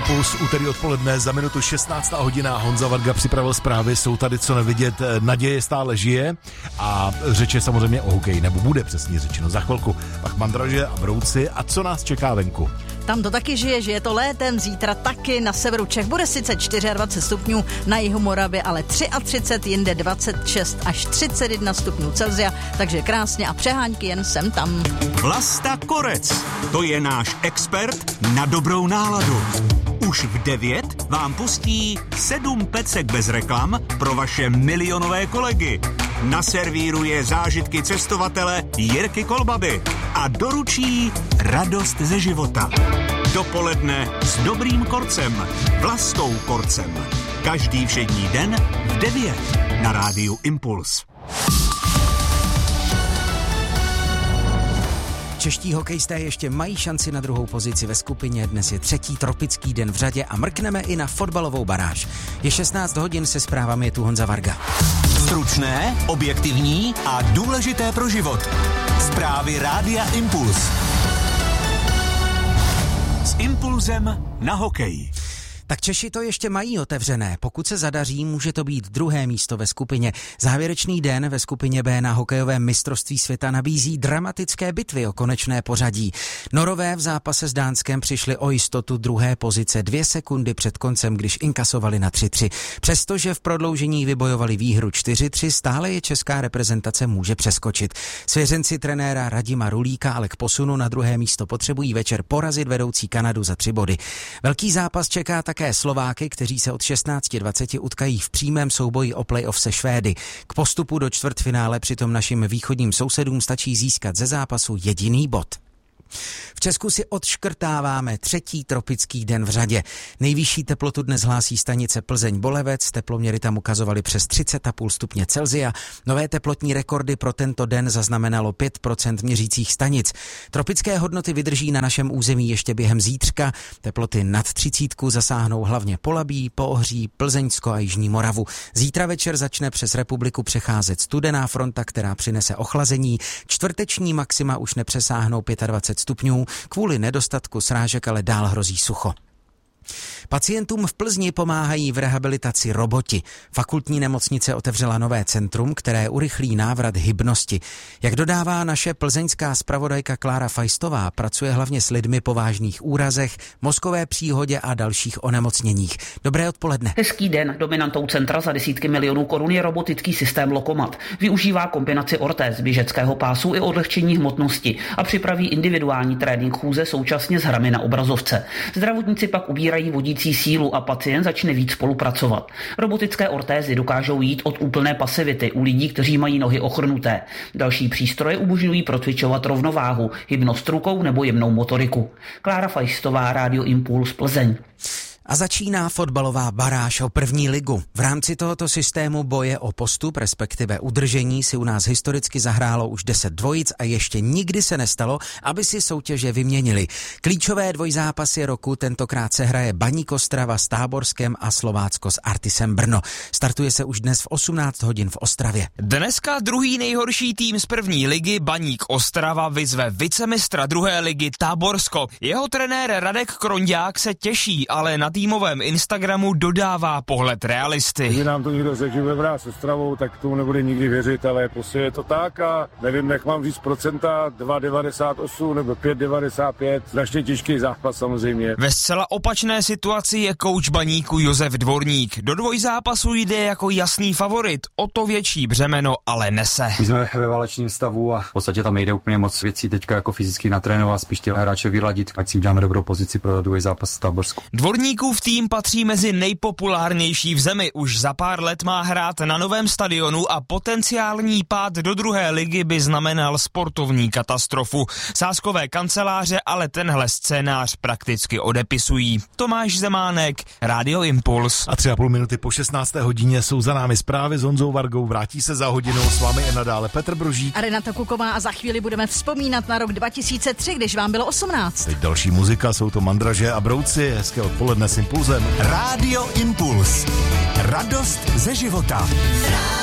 Impuls, úterý odpoledne, za minutu 16. hodina. Honza Varga připravil zprávy, jsou tady co nevidět, naděje stále žije a řeč je samozřejmě o hokeji, nebo bude přesně řečeno za chvilku. Pak mandraže a brouci a co nás čeká venku. Tam to taky žije to létem, zítra taky na severu Čech bude sice 24 stupňů, na jihu Moravy ale 33, jinde 26 až 31 stupňů Celsia, takže krásně a přehánky jen sem tam. Vlasta Korec, to je náš expert na dobrou náladu. Už v 9 vám pustí 7 pecek bez reklam pro vaše milionové kolegy. Naservíruje zážitky cestovatele Jirky Kolbaby a doručí radost ze života. Dopoledne s dobrým korcem, Vlastou Korcem. Každý všední den v 9 na rádiu Impuls. Čeští hokejisté ještě mají šanci na druhou pozici ve skupině. Dnes je 3. tropický den v řadě a mrkneme i na fotbalovou baráž. Je 16 hodin, se zprávami je tu Honza Varga. Stručné, objektivní a důležité pro život. Zprávy rádia Impuls. S impulzem na hokej. Tak Češi to ještě mají otevřené. Pokud se zadaří, může to být druhé místo ve skupině. Závěrečný den ve skupině B na hokejovém mistrovství světa nabízí dramatické bitvy o konečné pořadí. Norové v zápase s Dánskem přišli o jistotu druhé pozice 2 sekundy před koncem, když inkasovali na 3-3. Přestože v prodloužení vybojovali výhru 4-3, stále je česká reprezentace může přeskočit. Svěřenci trenéra Radima Rulíka ale k posunu na druhé místo potřebují večer porazit vedoucí Kanadu za 3 body. Velký zápas čeká také Slováky, kteří se od 16:20 utkají v přímém souboji o playoff se Švédy. K postupu do čtvrtfinále přitom našim východním sousedům stačí získat ze zápasu jediný bod. V Česku si odškrtáváme 3. tropický den v řadě. Nejvyšší teplotu dnes hlásí stanice Plzeň-Bolevec, teploměry tam ukazovaly přes 30,5 stupně Celsia. Nové teplotní rekordy pro tento den zaznamenalo 5% měřících stanic. Tropické hodnoty vydrží na našem území ještě během zítřka. Teploty nad 30 zasáhnou hlavně Polabí, Poohří, Plzeňsko a Jižní Moravu. Zítra večer začne přes republiku přecházet studená fronta, která přinese ochlazení. Čtvrteční maxima už nepřesáhnou 25 stupňů, kvůli nedostatku srážek ale dál hrozí sucho. Pacientům v Plzni pomáhají v rehabilitaci roboti. Fakultní nemocnice otevřela nové centrum, které urychlí návrat hybnosti. Jak dodává naše plzeňská zpravodajka Klára Fajstová, pracuje hlavně s lidmi po vážných úrazech, mozkové příhodě a dalších onemocněních. Dobré odpoledne. Hezký den. Dominantou centra za desítky milionů korun je robotický systém Lokomat. Využívá kombinaci ortéz, běžeckého pásu i odlehčení hmotnosti a připraví individuální trénink chůze současně s hrami na obrazovce. Zdravotníci pak ubírají vodící sílu a pacient začne víc spolupracovat. Robotické ortézy dokážou jít od úplné pasivity u lidí, kteří mají nohy ochrnuté. Další přístroje umožňují procvičovat rovnováhu, hybnost rukou nebo jemnou motoriku. Klára Fajstová, Rádio Impuls, Plzeň. A začíná fotbalová baráž o první ligu. V rámci tohoto systému boje o postup, respektive udržení, si u nás historicky zahrálo už 10 dvojic a ještě nikdy se nestalo, aby si soutěže vyměnili. Klíčové dvojzápasy roku tentokrát se hraje Baník Ostrava s Táborskem a Slovácko s Artisem Brno. Startuje se už dnes v 18 hodin v Ostravě. Dneska druhý nejhorší tým z první ligy Baník Ostrava vyzve vicemistra druhé ligy Táborsko. Jeho trenér Radek Kronďák se těší, ale na týmovém Instagramu dodává pohled realisty. Když nám to někdo řekl, že bude hrát s Ostravou, tak tomu nebude nikdy věřit, ale prostě je to tak a nevím, jak mám říct procenta, 2,98 nebo 5,95, strašně těžký zápas samozřejmě. Ve zcela opačné situaci je kouč Baníku Josef Dvorník. Do dvojzápasu jde jako jasný favorit, o to větší břemeno ale nese. My jsme ve válečném stavu a v podstatě tam nejde úplně moc věcí teďka jako fyzicky natrénovat, spíš těm hráče vyladit, ať si uděláme dobrou pozici pro druhý zápas v Táborsku. Dvorníkův tým patří mezi nejpopulárnější v zemi. Už za pár let má hrát na novém stadionu a potenciální pád do druhé ligy by znamenal sportovní katastrofu. Sázkové kanceláře ale tenhle scénář prakticky odepisují. Tomáš Zemánek, Rádio Impuls. A 3,5 minuty po 16. hodině jsou za námi zprávy s Honzou Vargou. Vrátí se za hodinu, s vámi i nadále Petr Brožík A Renata Kuková a za chvíli budeme vzpomínat na rok 2003, když vám bylo 18. Teď další muzika, jsou to mandraže a brouci. Hezké odpoledne s Impulzem. Rádio Impuls. Radost ze života.